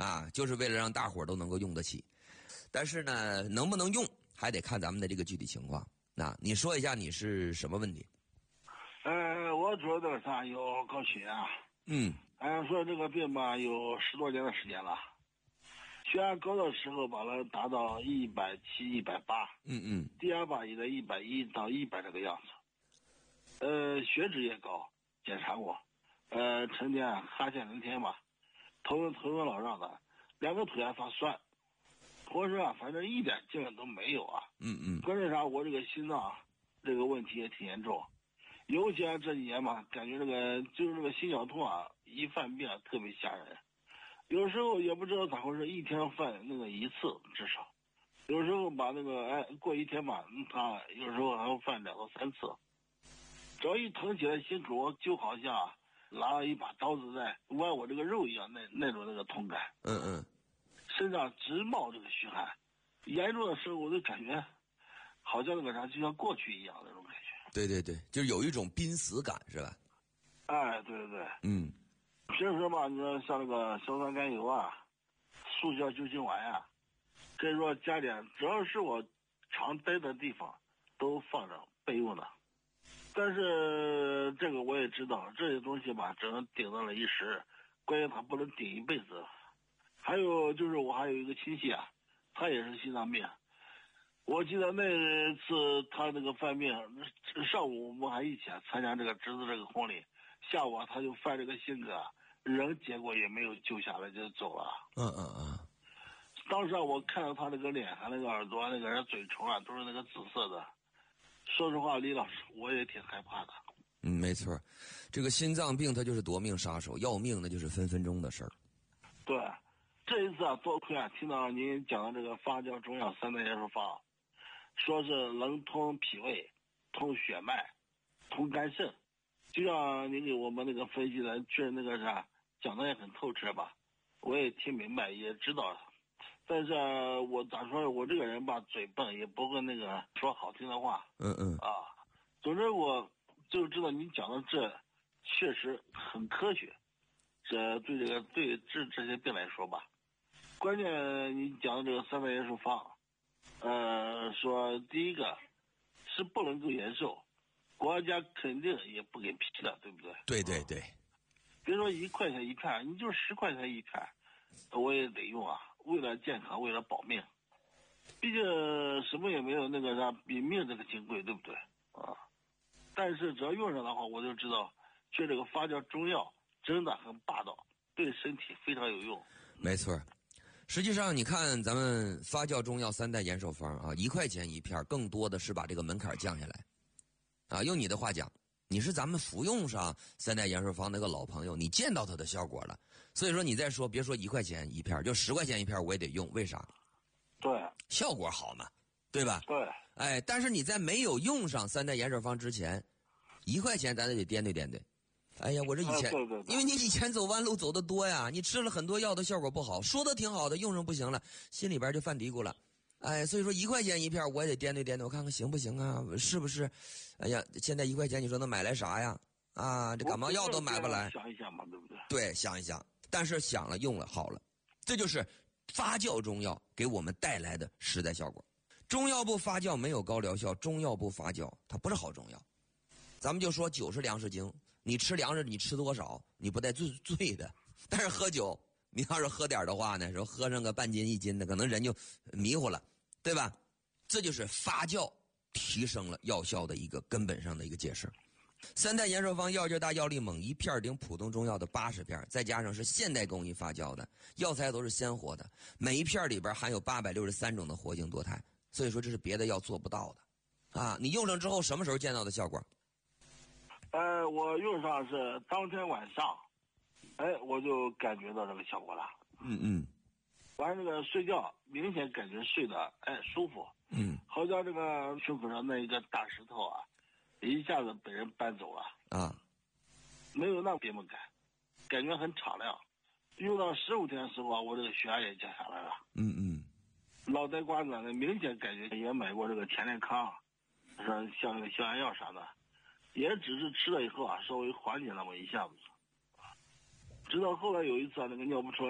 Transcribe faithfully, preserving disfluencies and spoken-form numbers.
啊，就是为了让大伙儿都能够用得起。但是呢，能不能用还得看咱们的这个具体情况。那你说一下你是什么问题？ 呃，我主要的啥有高血压。 嗯。 按说这个病吧，有十多年的时间了。血压高的时候把它达到一百七、一百八。 嗯嗯。 低压吧也在一百一到一百这个样子。呃，血脂也高，检查过。呃，成天哈欠连天吧，头晕头晕脑胀的，两个腿还发酸。浑身啊，反正一点劲儿都没有啊。 嗯嗯。 关键啥？我这个心脏这个问题也挺严重，尤其啊这几年嘛，感觉这个就是这个心绞痛啊，一犯病特别吓人。有时候也不知道咋回事，一天犯那个一次至少，有时候把那个哎过一天吧，他有时候还会犯两到三次。只要一疼起来，心口就好像拿了一把刀子在剜我这个肉一样，那那种那个痛感。 嗯嗯。 身上直冒这个虚汗，严重的时候我都感觉好像那个啥就像过去一样那种感觉。 对对对，就是有一种濒死感，是吧？ 哎，对对对。 嗯。 平时嘛，你说像那个硝酸甘油啊、速效救心丸啊，可以说加点，只要是我常待的地方都放着备用的。但是这个我也知道，这些东西吧，只能顶到了一时，关键它不能顶一辈子。还有就是我还有一个亲戚啊，他也是心脏病。我记得那次他那个犯病，上午我们还一起啊参加这个侄子这个婚礼，下午啊他就犯这个性格，人结果也没有救下来就走了。 嗯嗯嗯。 当时啊我看到他那个脸和那个耳朵那个人嘴唇啊都是那个紫色的，说实话李老师我也挺害怕的。 嗯，没错，这个心脏病它就是夺命杀手，要命那就是分分钟的事儿。 对。这一次啊，多亏啊，听到您讲的这个发酵中药三代元素方，说是能通脾胃、通血脉、通肝肾，就像您给我们那个分析的，确实那个啥讲的也很透彻吧，我也听明白，也知道了。但是、啊、我咋说，我这个人吧，嘴笨，也不会那个说好听的话。 嗯嗯。 啊，总之我就知道您讲的这确实很科学，这对这个对治这些病来说吧。关键你讲的这个三代元素方，呃，说第一个是不能够延寿，国家肯定也不给批的，对不对？ 对对对。 别说一块钱一片，你就十块钱一片，我也得用啊，为了健康，为了保命。毕竟什么也没有那个啥比命这个金贵，对不对？啊，但是只要用上的话，我就知道，就这个发酵中药真的很霸道，对身体非常有用。 没错。实际上，你看咱们发酵中药三代延寿方啊，一块钱一片，更多的是把这个门槛降下来。啊，用你的话讲，你是咱们服用上三代延寿方那个老朋友，你见到它的效果了，所以说你再说，别说一块钱一片，就十块钱一片我也得用，为啥？ 对， 效果好嘛，对吧？ 对。 哎，但是你在没有用上三代延寿方之前，一块钱咱得掂对掂对。哎呀，我这以前、 啊、对对对， 因为你以前走弯路走得多呀，你吃了很多药的效果不好，说的挺好的，用上不行了，心里边就犯嘀咕了。哎，所以说一块钱一片，我也得掂对掂对，我看看行不行啊？是不是？哎呀，现在一块钱，你说能买来啥呀？啊，这感冒药都买不来。 想一想嘛，对不对？ 对，想一想。但是想了，用了，好了，这就是发酵中药给我们带来的实在效果。中药不发酵没有高疗效，中药不发酵它不是好中药。咱们就说酒是粮食精，你吃粮食你吃多少，你不带醉醉的。但是喝酒，你要是喝点的话呢，说喝上个半斤一斤的，可能人就迷糊了，对吧？这就是发酵提升了药效的一个根本上的一个解释。三代延寿方药劲大，药力猛，一片顶普通中药的八十片，再加上是现代工艺发酵的，药材都是鲜活的，每一片里边含有八百六十三种的活性多肽，所以说这是别的药做不到的啊！你用上之后什么时候见到的效果？ 呃，我用上是当天晚上，哎，我就感觉到这个效果了。 嗯嗯。 完这个睡觉，明显感觉睡得哎舒服。 嗯。 好像这个胸口上那一个大石头啊，一下子被人搬走了。 啊。 没有那别么感，感觉很敞亮。用到十五天的时候啊，我这个血压也降下来了。 嗯嗯。 脑袋瓜子呢，明显感觉也买过这个田连康，说像那个消炎药啥的。也只是吃了以后啊，稍微缓解那么一下子，直到后来有一次啊，那个尿不出来。